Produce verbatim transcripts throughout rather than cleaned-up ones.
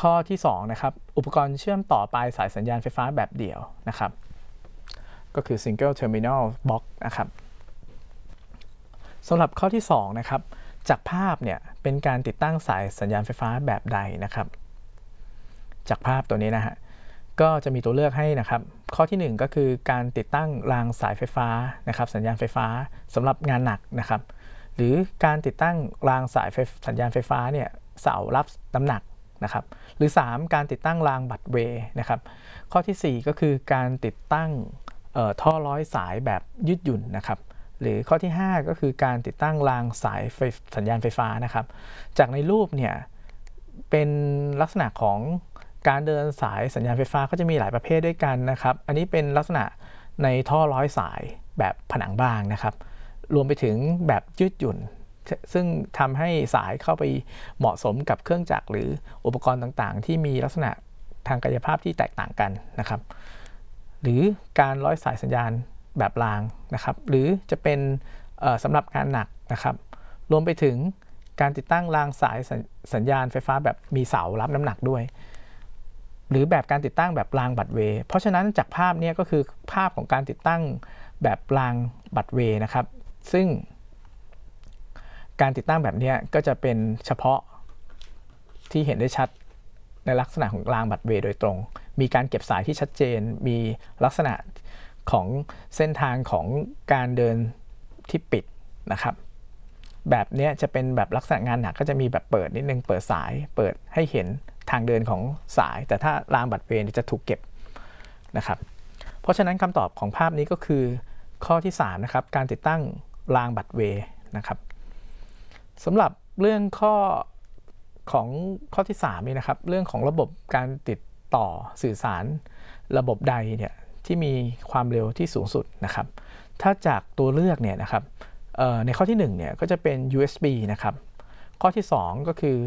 ข้อที่สองนะครับอุปกรณ์เชื่อมต่อปลายสายสัญญาณไฟฟ้าแบบเดี่ยวนะครับก็คือ single terminal box นะครับสำหรับข้อที่สองนะครับจากภาพเนี่ยเป็นการติดตั้งสายสัญญาณไฟฟ้าแบบใดนะครับจากภาพตัวนี้นะฮะก็จะมีตัวเลือกให้นะครับข้อที่หนึ่งก็คือการติดตั้งรางสายไฟฟ้านะครับสัญญาณไฟฟ้าสำหรับงานหนักนะครับหรือการติดตั้งรางสายสัญญาณไฟฟ้าเนี่ยเสารับน้ำหนักนะครับหรือสามการติดตั้งรางบัตเวย์นะครับข้อที่สี่ก็คือการติดตั้งท่อร้อยสายแบบยืดหยุ่นนะครับหรือข้อที่ห้าก็คือการติดตั้งรางสายสัญญาณไฟฟ้านะครับจากในรูปเนี่ยเป็นลักษณะของการเดินสายสัญญาณไฟฟ้าก็จะมีหลายประเภทด้วยกันนะครับอันนี้เป็นลักษณะในท่อร้อยสายแบบผนังบางนะครับรวมไปถึงแบบยืดหยุ่นซึ่งทำให้สายเข้าไปเหมาะสมกับเครื่องจักรหรืออุปกรณ์ต่างๆที่มีลักษณะทางกายภาพที่แตกต่างกันนะครับหรือการร้อยสายสัญญาณแบบรางนะครับหรือจะเป็นสำหรับงานหนักนะครับรวมไปถึงการติดตั้งรางสายสัญญาณไฟฟ้าแบบมีเสารับน้ำหนักด้วยหรือแบบการติดตั้งแบบรางบัตเวย์เพราะฉะนั้นจากภาพนี้ก็คือภาพของการติดตั้งแบบรางบัตเวย์นะครับซึ่งการติดตั้งแบบนี้ก็จะเป็นเฉพาะที่เห็นได้ชัดในลักษณะของรางบัตเวย์โดยตรงมีการเก็บสายที่ชัดเจนมีลักษณะของเส้นทางของการเดินที่ปิดนะครับแบบนี้จะเป็นแบบลักษณะงานหนักก็จะมีแบบเปิดนิดนึงเปิดสายเปิดให้เห็นทางเดินของสายแต่ถ้ารางบัตเวย์จะถูกเก็บนะครับเพราะฉะนั้นคำตอบของภาพนี้ก็คือข้อที่สามนะครับการติดตั้งรางบัตเวย์นะครับสำหรับเรื่องข้อของข้อที่สามนี่นะครับเรื่องของระบบการติดต่อสื่อสารระบบใดเนี่ยที่มีความเร็วที่สูงสุดนะครับถ้าจากตัวเลือกเนี่ยนะครับในข้อที่หนึ่งเนี่ยก็จะเป็น ยู เอส บี นะครับข้อที่สองก็คือ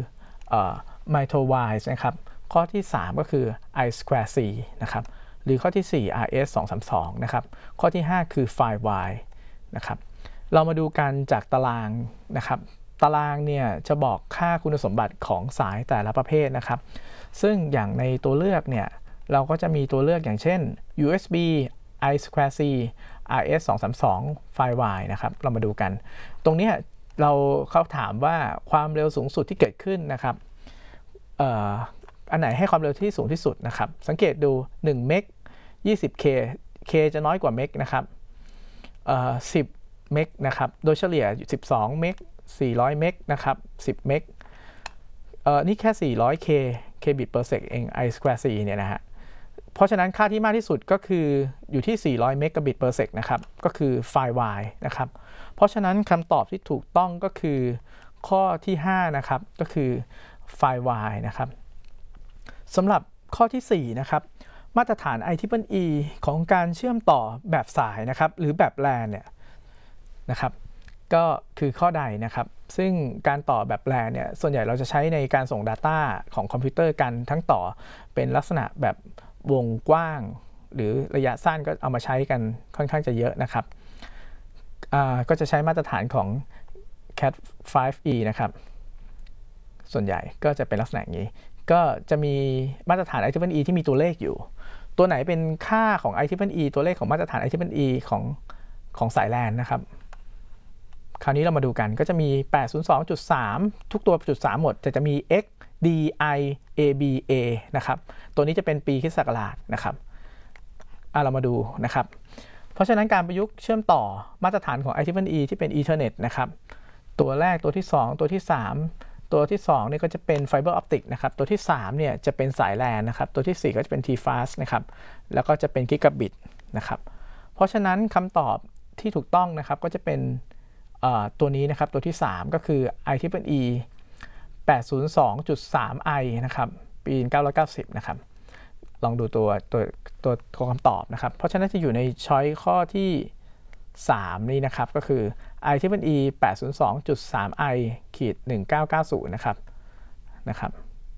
Microwire นะครับข้อที่สามก็คือ I square C นะครับหรือข้อที่สี่ อาร์ เอส สองสามสองนะครับข้อที่ห้าคือ Firewire นะครับเรามาดูกันจากตารางนะครับตารางเนี่ยจะบอกค่าคุณสมบัติของสายแต่ละประเภทนะครับซึ่งอย่างในตัวเลือกเนี่ยเราก็จะมีตัวเลือกอย่างเช่น ยู เอส บี I square C อาร์ เอส สองสามสอง Firewire นะครับเรามาดูกันตรงนี้เราเขาถามว่าความเร็วสูงสุดที่เกิดขึ้นนะครับเอ่ออันไหนให้ความเร็วที่สูงที่สุดนะครับสังเกตดูหนึ่งเมกยี่สิบเค K จะน้อยกว่าเมกนะครับเอ่อสิบเมกนะครับโดยเฉลี่ยสิบสองเมกสี่ร้อยเมกนะครับสิบเมกเอ่อนี่แค่สี่ร้อย K K bit per sec เอง I square C เนี่ยนะฮะเพราะฉะนั้นค่าที่มากที่สุดก็คืออยู่ที่สี่ร้อยเมกะบิต per sec นะครับก็คือ Firewire นะครับเพราะฉะนั้นคำตอบที่ถูกต้องก็คือข้อที่ห้านะครับก็คือ Firewire นะครับสำหรับข้อที่สี่นะครับมาตรฐาน ไอ ทริปเปิลอี ของการเชื่อมต่อแบบสายนะครับหรือแบบ แลน เนี่ยนะครับก็คือข้อใดนะครับซึ่งการต่อแบบ แลน เนี่ยส่วนใหญ่เราจะใช้ในการส่ง Data ของคอมพิวเตอร์กันทั้งต่อเป็นลักษณะแบบวงกว้างหรือระยะสั้นก็เอามาใช้กันค่อนข้างจะเยอะนะครับก็จะใช้มาตรฐานของ แคท ไฟว์ อี นะครับส่วนใหญ่ก็จะเป็นลักษณะอย่างนี้ก็จะมีมาตรฐาน ไอ ทริปเปิลอี ที่มีตัวเลขอยู่ตัวไหนเป็นค่าของ ไอ ทริปเปิลอี ตัวเลขของมาตรฐาน ไอ ทริปเปิลอี ของของสาย แลน นะครับคราวนี้เรามาดูกันก็จะมี แปดศูนย์สองจุดสาม ทุกตัวจุดสามหมดแต่จะมี X D I A B A นะครับตัวนี้จะเป็นปีคริสต์ศักราชนะครับอ่ะเรามาดูนะครับเพราะฉะนั้นการประยุกต์เชื่อมต่อมาตรฐานของ ไอ ทริปเปิลอี ที่เป็น Ethernet นะครับตัวแรกตัวที่สองตัวที่สามตัวที่สองนี่ก็จะเป็นไฟเบอร์ออปติกนะครับตัวที่สามเนี่ยจะเป็นสาย แลน นะครับตัวที่สี่ก็จะเป็น T-Fast นะครับแล้วก็จะเป็นกิกะบิตนะครับเพราะฉะนั้นคำตอบที่ถูกต้องนะครับก็จะเป็นตัวนี้นะครับตัวที่สามก็คือ ไอ ทริปเปิลอี แปดศูนย์สองจุดสาม ไอ นะครับปีหนึ่งพันเก้าร้อยเก้าสิบนะครับลองดูตัวตัวตัวตัวคำตอบนะครับเพราะฉะนั้นจะอยู่ในช้อยข้อที่สามนี่นะครับก็คือ ไอ ทริปเปิลอี แปดศูนย์สองจุดสาม ไอ หนึ่งเก้าเก้าศูนย์นะครับนะครับ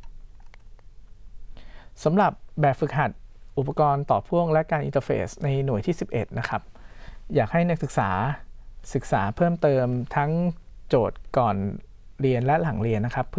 สำหรับแบบฝึกหัดอุปกรณ์ต่อพ่วงและการอินเทอร์เฟซในหน่วยที่สิบเอ็ดนะครับอยากให้นักศึกษาศึกษาเพิ่มเติมทั้งโจทย์ก่อนเรียนและหลังเรียนนะครับ